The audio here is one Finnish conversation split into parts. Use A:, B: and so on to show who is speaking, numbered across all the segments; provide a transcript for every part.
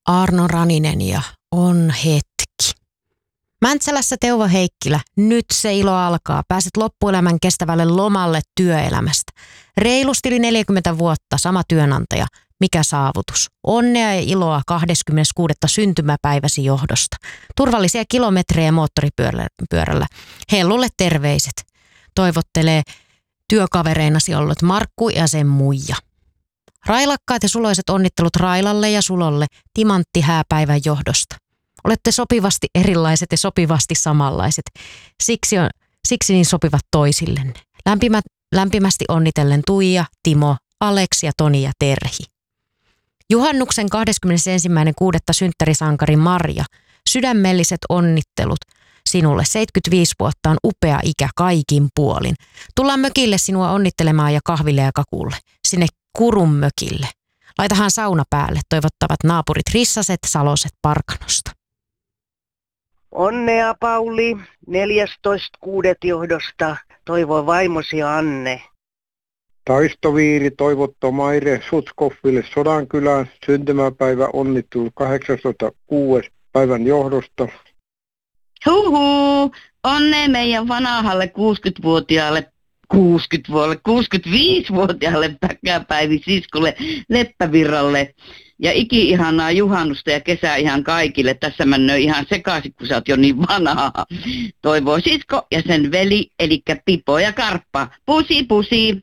A: Arno Raninen ja On hetki. Mäntsälässä Teuvo Heikkilä, nyt se ilo alkaa. Pääset loppuelämän kestävälle lomalle työelämästä. Reilusti yli 40 vuotta, sama työnantaja. Mikä saavutus? Onnea ja iloa 26. syntymäpäiväsi johdosta. Turvallisia kilometrejä moottoripyörällä. Hellulle terveiset. Toivottelee työkavereinasi ollut Markku ja sen muija. Railakkaat ja suloiset onnittelut Railalle ja Sulolle timanttihääpäivän johdosta. Olette sopivasti erilaiset ja sopivasti samanlaiset. Siksi niin sopivat toisillenne. Lämpimästi onnitellen Tuija, Timo, Aleksi ja Toni ja Terhi. Juhannuksen 21.6. synttärisankari Marja. Sydämelliset onnittelut sinulle. 75 vuotta on upea ikä kaikin puolin. Tullaan mökille sinua onnittelemaan ja kahville ja kakulle. Sinne Kurun mökille. Laitahan sauna päälle, toivottavat naapurit Rissaset, Saloset, Parkanosta.
B: Onnea Pauli, 14.6. johdosta, toivoo vaimosi Anne.
C: Taistoviiri toivottaa Maire Sutskoffille Sodankylään syntymäpäivä onnittelut 18.6. päivän johdosta.
D: Huhu, onnea meidän vanhalle 65-vuotiaalle päkäpäivisiskolle Leppävirralle. Ja iki-ihanaa juhannusta ja kesää ihan kaikille. Tässä männöi ihan sekaisin, kun sä oot jo niin vanha. Toivoo sisko ja sen veli, eli Pipo ja Karppa. Pusi, pusi.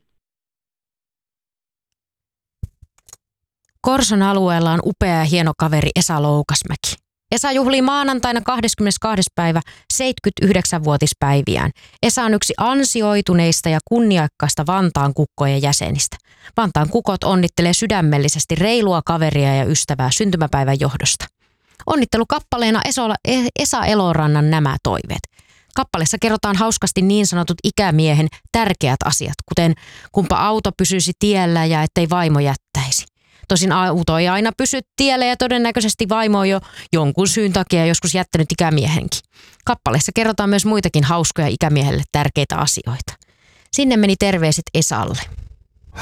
A: Korson alueella on upea ja hieno kaveri Esa Loukasmäki. Esa juhlii maanantaina 22. päivä 79-vuotispäiviään. Esa on yksi ansioituneista ja kunniakkaista Vantaan kukkojen jäsenistä. Vantaan kukot onnittelee sydämellisesti reilua kaveria ja ystävää syntymäpäivän johdosta. Onnittelukappaleena Esa Elorannan Nämä toiveet. Kappaleessa kerrotaan hauskasti niin sanotut ikämiehen tärkeät asiat, kuten kumpa auto pysyisi tiellä ja ettei vaimo jättäisi. Tosin auto ei aina pysy tiellä ja todennäköisesti vaimo on jo jonkun syyn takia joskus jättänyt ikämiehenkin. Kappaleessa kerrotaan myös muitakin hauskoja ikämiehelle tärkeitä asioita. Sinne meni terveiset Esalle.